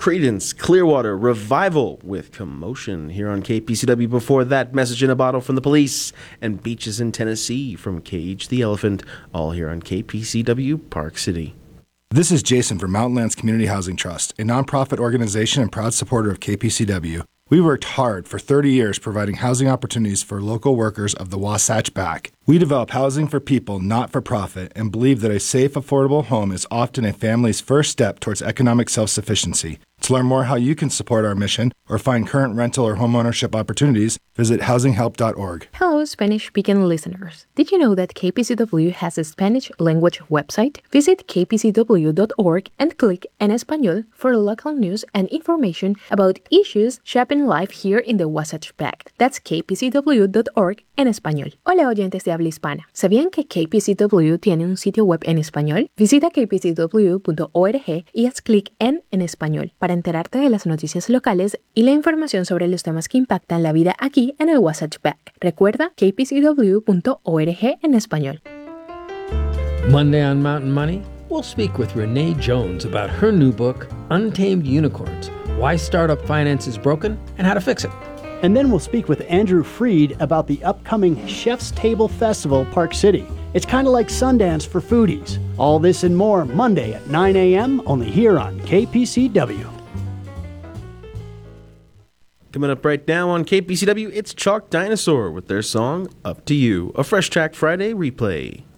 Creedence Clearwater Revival with Commotion here on KPCW. Before that, Message in a Bottle from the Police and Beaches in Tennessee from Cage the Elephant, all here on KPCW Park City. This is Jason from Mountainlands Community Housing Trust, a nonprofit organization and proud supporter of KPCW. We worked hard for 30 years providing housing opportunities for local workers of the Wasatch Back. We develop housing for people, not for profit, and believe that a safe, affordable home is often a family's first step towards economic self-sufficiency. To learn more how you can support our mission or find current rental or homeownership opportunities, visit housinghelp.org. Hello, Spanish-speaking listeners. Did you know that KPCW has a Spanish language website? Visit kpcw.org and click En Español for local news and information about issues shaping life here in the Wasatch Back. That's kpcw.org en español. Hola, oyentes de habla hispana. ¿Sabían que KPCW tiene un sitio web en español? Visita kpcw.org y haz clic en español para enterarte de las noticias locales y la información sobre los temas que impactan la vida aquí en el Wasatch Back. Recuerda kpcw.org en español. Monday on Mountain Money, we'll speak with Renee Jones about her new book, Untamed Unicorns: Why Startup Finance is Broken and How to Fix It. And then we'll speak with Andrew Freed about the upcoming Chef's Table Festival, Park City. It's kind of like Sundance for foodies. All this and more Monday at 9 a.m. only here on KPCW. Coming up right now on KPCW, it's Chalk Dinosaur with their song Up to You, a Fresh Track Friday replay.